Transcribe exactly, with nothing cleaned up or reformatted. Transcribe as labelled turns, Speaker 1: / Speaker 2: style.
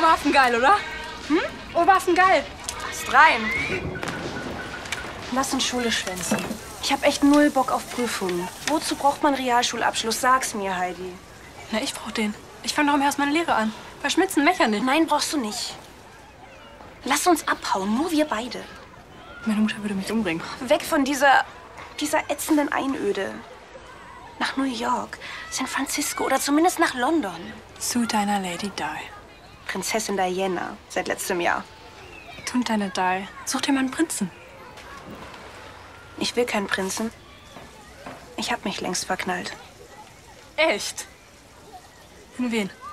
Speaker 1: Waffen-geil, oder? Hm? Oh, Waffen-geil.
Speaker 2: Passt rein. Lass uns Schule schwänzen. Ich hab echt null Bock auf Prüfungen. Wozu braucht man Realschulabschluss? Sag's mir, Heidi.
Speaker 1: Na, ich brauch den. Ich fange darum erst meine Lehre an. Verschmitzen, Mecher nicht.
Speaker 2: Nein, brauchst du nicht. Lass uns abhauen, nur wir beide.
Speaker 1: Meine Mutter würde mich umbringen.
Speaker 2: Weg von dieser, dieser ätzenden Einöde. Nach New York, San Francisco oder zumindest nach London.
Speaker 1: Zu deiner Lady Di.
Speaker 2: Prinzessin Diana, seit letztem Jahr.
Speaker 1: Tut deine Di. Such dir mal einen Prinzen.
Speaker 2: Ich will keinen Prinzen. Ich hab mich längst verknallt.
Speaker 1: Echt? In wen?